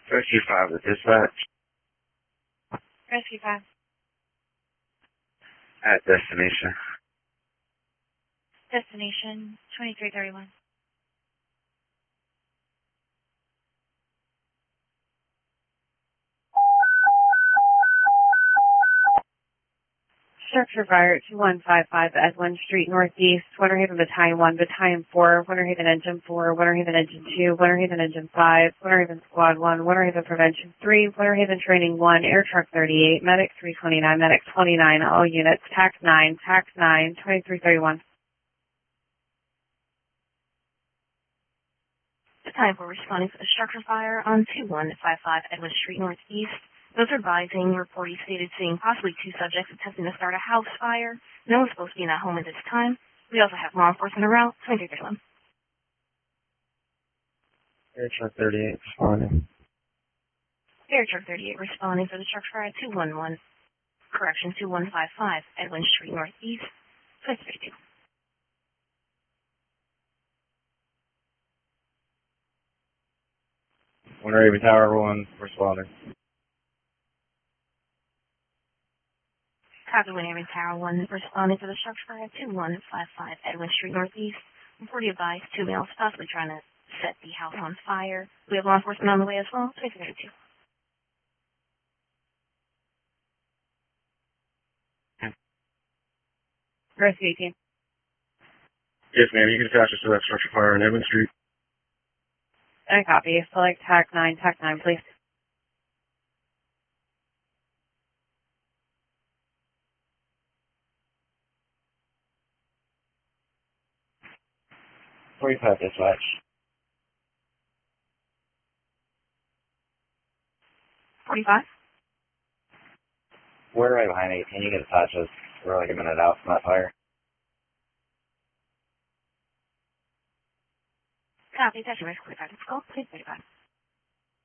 Rescue 5 with dispatch Rescue 5. at destination. Destination 2331. Structure fire 2155 Edwin Street Northeast, Winter Haven Battalion 1, Battalion 4, Winter Haven Engine 4, Winter Haven Engine 2, Winter Haven Engine 5, Winter Haven Squad 1, Winter Haven Prevention 3, Winter Haven Training 1, Air Truck 38, Medic 329, Medic 29, all units, TAC 9, TAC 9, 2331. Battalion 4 responding to the structure fire on 2155 Edwin Street Northeast. Those are advising, reportee stated seeing possibly two subjects attempting to start a house fire. No one's supposed to be in that home at this time. We also have law enforcement around. 2331. Air Truck 38 responding. Air Truck 38 responding for the structure fire at 211. Correction 2155 Edwin Street Northeast. 2332. Winter Haven Tower 1 responding. Copy Winter Haven Tower 1 responding to the structure fire at 2155 Edwin Street Northeast. Reportee advised 2 males possibly trying to set the house on fire. We have law enforcement on the way as well. 2332. Rescue 18. Yes, ma'am. You can attach us to that structure fire on Edmund Street. I copy. Select TAC 9, TAC 9, please. Free pet dispatch. 45. We're right behind 18. You can attach us. We're like a minute out from that fire. Copy. Attachment 45. Let's go. Please 35.